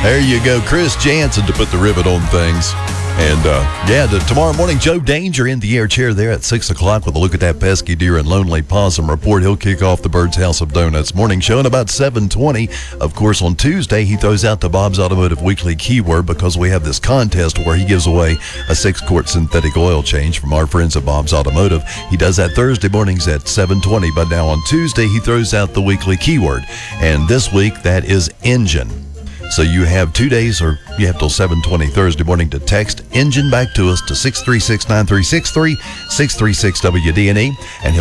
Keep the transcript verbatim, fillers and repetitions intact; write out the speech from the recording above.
There you go, Chris Jansen to put the ribbon on things. And, uh, yeah, the, tomorrow morning, Joe Danger in the air chair there at six o'clock with a look at that pesky deer and lonely possum report. He'll kick off the Bird's House of Donuts morning show at about seven twenty. Of course, on Tuesday, he throws out the Bob's Automotive Weekly Keyword because we have this contest where he gives away a six-quart synthetic oil change from our friends at Bob's Automotive. He does that Thursday mornings at seven twenty, but now on Tuesday, he throws out the weekly keyword. And this week, that is engine. So you have two days, or you have till seven twenty Thursday morning to text engine back to us to six three six, nine three six three, six three six W D N E, and he'll